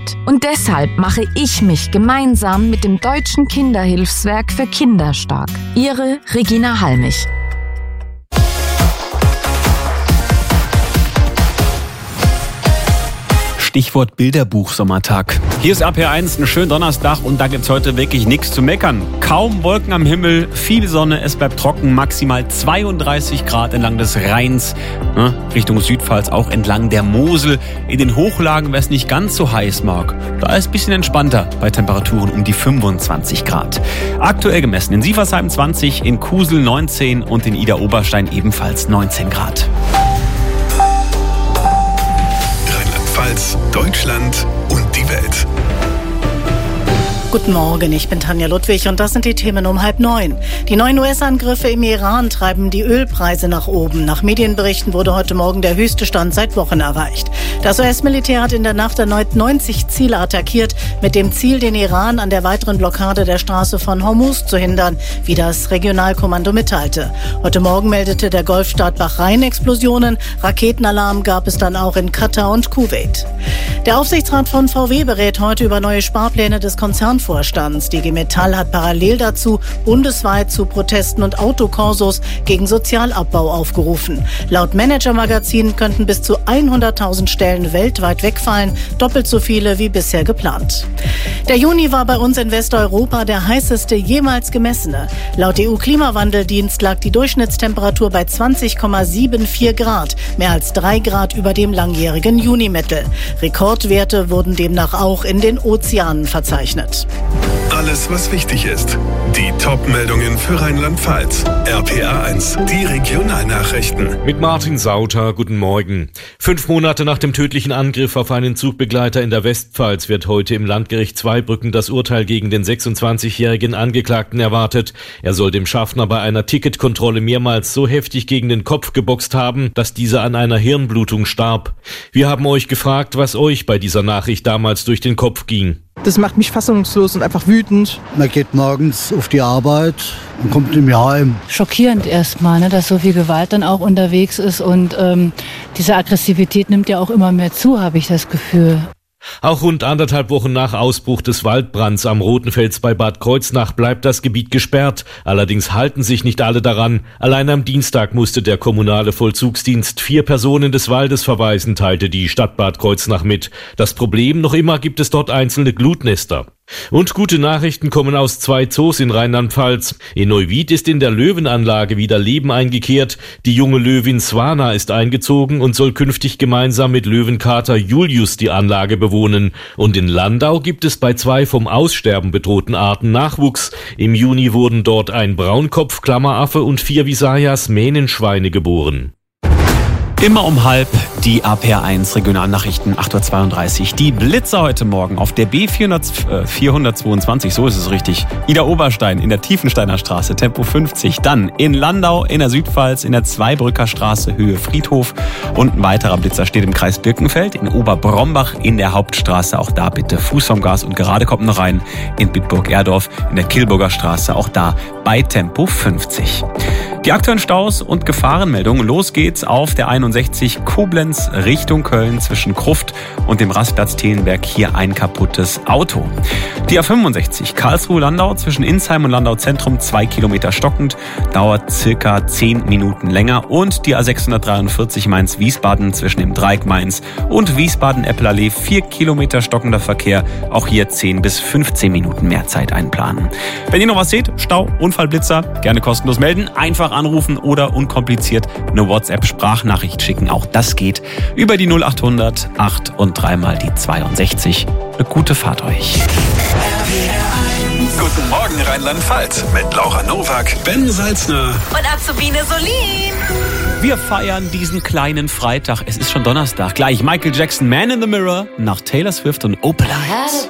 Und deshalb mache ich mich gemeinsam mit dem Deutschen Kinderhilfswerk für Kinder stark. Ihre Regina Halmich. Stichwort Bilderbuch-Sommertag. Hier ist RPR1, einen schönen Donnerstag und da gibt's heute wirklich nichts zu meckern. Kaum Wolken am Himmel, viel Sonne, es bleibt trocken, maximal 32 Grad entlang des Rheins, Richtung Südpfalz auch entlang der Mosel. In den Hochlagen wäre es nicht ganz so heiß, Marc. Da ist es ein bisschen entspannter bei Temperaturen um die 25 Grad. Aktuell gemessen in Sieversheim 20, in Kusel 19 und in Idar-Oberstein ebenfalls 19 Grad. Deutschland und die Welt. Guten Morgen, ich bin Tanja Ludwig und das sind die Themen um 8:30. Die neuen US-Angriffe im Iran treiben die Ölpreise nach oben. Nach Medienberichten wurde heute Morgen der höchste Stand seit Wochen erreicht. Das US-Militär hat in der Nacht erneut 90 Ziele attackiert, mit dem Ziel, den Iran an der weiteren Blockade der Straße von Hormuz zu hindern, wie das Regionalkommando mitteilte. Heute Morgen meldete der Golfstaat Bahrain Explosionen. Raketenalarm gab es dann auch in Katar und Kuwait. Der Aufsichtsrat von VW berät heute über neue Sparpläne des Konzernvorstands. Die IG Metall hat parallel dazu bundesweit zu Protesten und Autokorsos gegen Sozialabbau aufgerufen. Laut Manager-Magazin könnten bis zu 100.000 Stellen weltweit wegfallen, doppelt so viele wie bisher geplant. Der Juni war bei uns in Westeuropa der heißeste jemals gemessene. Laut EU-Klimawandeldienst lag die Durchschnittstemperatur bei 20,74 Grad, mehr als 3 Grad über dem langjährigen Junimittel. Rekordwerte wurden demnach auch in den Ozeanen verzeichnet. Alles, was wichtig ist. Die Top-Meldungen für Rheinland-Pfalz. RPR1, die Regionalnachrichten. Mit Martin Sauter, guten Morgen. 5 Monate nach dem tödlichen Angriff auf einen Zugbegleiter in der Westpfalz wird heute im Landgericht Zweibrücken das Urteil gegen den 26-jährigen Angeklagten erwartet. Er soll dem Schaffner bei einer Ticketkontrolle mehrmals so heftig gegen den Kopf geboxt haben, dass dieser an einer Hirnblutung starb. Wir haben euch gefragt, was euch bei dieser Nachricht damals durch den Kopf ging. Das macht mich fassungslos und einfach wütend. Man geht morgens auf die Arbeit und kommt im Jahr heim. Schockierend erstmal, dass so viel Gewalt dann auch unterwegs ist und diese Aggressivität nimmt ja auch immer mehr zu, habe ich das Gefühl. Auch rund 1,5 Wochen nach Ausbruch des Waldbrands am Rotenfels bei Bad Kreuznach bleibt das Gebiet gesperrt. Allerdings halten sich nicht alle daran. Allein am Dienstag musste der kommunale Vollzugsdienst 4 Personen des Waldes verweisen, teilte die Stadt Bad Kreuznach mit. Das Problem, noch immer gibt es dort einzelne Glutnester. Und gute Nachrichten kommen aus 2 Zoos in Rheinland-Pfalz. In Neuwied ist in der Löwenanlage wieder Leben eingekehrt. Die junge Löwin Swana ist eingezogen und soll künftig gemeinsam mit Löwenkater Julius die Anlage bewohnen. Und in Landau gibt es bei 2 vom Aussterben bedrohten Arten Nachwuchs. Im Juni wurden dort ein Braunkopf-Klammeraffe und 4 Visayas-Mähnenschweine geboren. Immer um 12:30 die RPR1 Regionalnachrichten 8:32 Uhr. Die Blitzer heute Morgen auf der B422, so ist es richtig. Idar-Oberstein in der Tiefensteiner Straße, Tempo 50. Dann in Landau in der Südpfalz in der Zweibrücker Straße, Höhe Friedhof. Und ein weiterer Blitzer steht im Kreis Birkenfeld in Oberbrombach in der Hauptstraße. Auch da bitte Fuß vom Gas und gerade kommt noch rein. In Bitburg-Erdorf in der Kilburger Straße, auch da bei Tempo 50. Die aktuellen Staus und Gefahrenmeldungen. Los geht's auf der 61 Koblenz Richtung Köln zwischen Kruft und dem Rastplatz Telenberg. Hier ein kaputtes Auto. Die A65 Karlsruhe-Landau zwischen Insheim und Landau Zentrum 2 Kilometer stockend. Dauert circa 10 Minuten länger. Und die A643 Mainz-Wiesbaden zwischen dem Dreieck Mainz und Wiesbaden-Eppelallee 4 Kilometer stockender Verkehr. Auch hier 10 bis 15 Minuten mehr Zeit einplanen. Wenn ihr noch was seht, Stau, Unfall, Blitzer, gerne kostenlos melden. Einfach anrufen oder unkompliziert eine WhatsApp-Sprachnachricht schicken. Auch das geht über die 0800 8 und 3 mal die 62. Eine gute Fahrt euch. Guten Morgen Rheinland-Pfalz mit Laura Nowak, Ben Salzner und Azubine Solin. Wir feiern diesen kleinen Freitag. Es ist schon Donnerstag. Gleich Michael Jackson, Man in the Mirror, nach Taylor Swift und Opalite.